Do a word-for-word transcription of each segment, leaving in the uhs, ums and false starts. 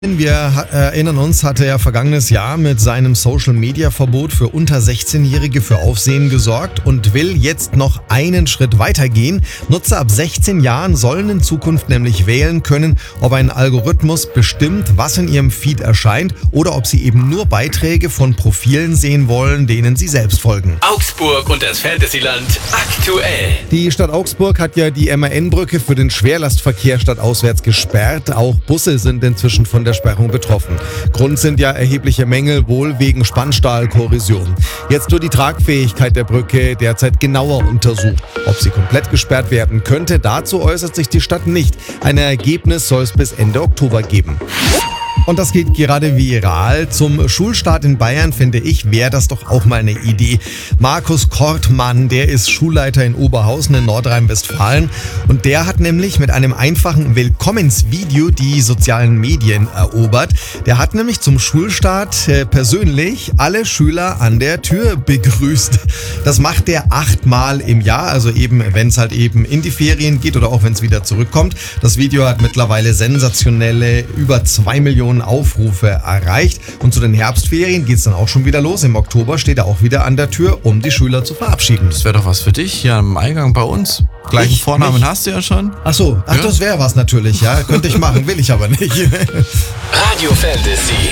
Wir ha- erinnern uns, hatte er vergangenes Jahr mit seinem Social-Media-Verbot für unter sechzehnjährige für Aufsehen gesorgt und will jetzt noch einen Schritt weitergehen. Nutzer ab sechzehn Jahren sollen in Zukunft nämlich wählen können, ob ein Algorithmus bestimmt, was in ihrem Feed erscheint oder ob sie eben nur Beiträge von Profilen sehen wollen, denen sie selbst folgen. Augsburg und das Fantasyland aktuell. Die Stadt Augsburg hat ja die M A N-Brücke für den Schwerlastverkehr stadtauswärts gesperrt. Auch Busse sind inzwischen von der Sperrung betroffen. Grund sind ja erhebliche Mängel, wohl wegen Spannstahlkorrosion. Jetzt wird die Tragfähigkeit der Brücke derzeit genauer untersucht. Ob sie komplett gesperrt werden könnte, dazu äußert sich die Stadt nicht. Ein Ergebnis soll es bis Ende Oktober geben. Und das geht gerade viral. Zum Schulstart in Bayern, finde ich, wäre das doch auch mal eine Idee. Markus Kortmann, der ist Schulleiter in Oberhausen in Nordrhein-Westfalen. Und der hat nämlich mit einem einfachen Willkommensvideo die sozialen Medien erobert. Der hat nämlich zum Schulstart äh, persönlich alle Schüler an der Tür begrüßt. Das macht er achtmal im Jahr, also eben, wenn es halt eben in die Ferien geht oder auch wenn es wieder zurückkommt. Das Video hat mittlerweile sensationelle über zwei Millionen Aufrufe erreicht. Und zu den Herbstferien geht es dann auch schon wieder los. Im Oktober steht er auch wieder an der Tür, um die Schüler zu verabschieden. Das wäre doch was für dich hier am Eingang bei uns. Gleichen Ich? Vornamen Mich? hast du ja schon. Ach so, ach, Ja? das wäre was natürlich, ja. Könnte ich machen, will ich aber nicht. Radio Fantasy.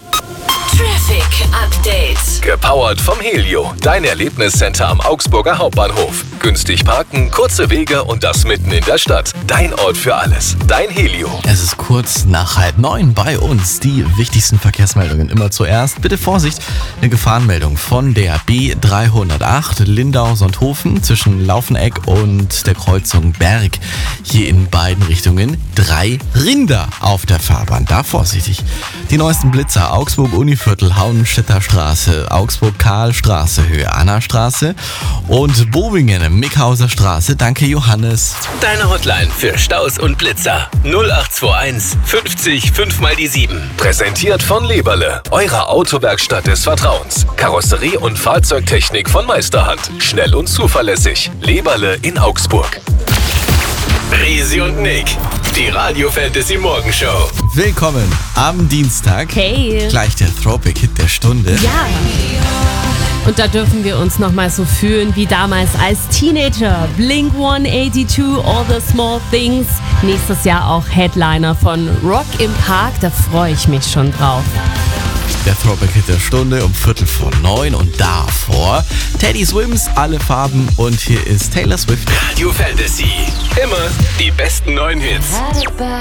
Traffic Update. Gepowert vom Helio. Dein Erlebniscenter am Augsburger Hauptbahnhof. Günstig parken, kurze Wege und das mitten in der Stadt. Dein Ort für alles. Dein Helio. Es ist kurz nach halb neun bei uns. Die wichtigsten Verkehrsmeldungen immer zuerst. Bitte Vorsicht, eine Gefahrenmeldung von der B dreihundertacht Lindau-Sonthofen zwischen Laufeneck und der Kreuzung Berg. Hier in beiden Richtungen drei Rinder auf der Fahrbahn. Da vorsichtig. Die neuesten Blitzer: Augsburg-Univiertel, Hauenstädter Straße, Augsburg-Karl-Straße, Höhe Anna-Straße und Bobingen, Mickhauser Straße. Danke, Johannes. Deine Hotline für Staus und Blitzer. null acht zwei eins fünfzig fünf mal die sieben. Präsentiert von Leberle, eurer Autowerkstatt des Vertrauens. Karosserie und Fahrzeugtechnik von Meisterhand. Schnell und zuverlässig. Leberle in Augsburg. Risi und Nick, die Radio Fantasy Morgenshow. Willkommen am Dienstag. Hey. Gleich der Throwback-Hit der Stunde. Ja. Und da dürfen wir uns nochmal so fühlen wie damals als Teenager. Blink hundertzweiundachtzig, All the Small Things. Nächstes Jahr auch Headliner von Rock im Park. Da freue ich mich schon drauf. Der Throwback-Hit der Stunde um Viertel vor neun und davor Teddy Swims, alle Farben und hier ist Taylor Swift. Radio Fantasy. Immer die besten neuen Hits.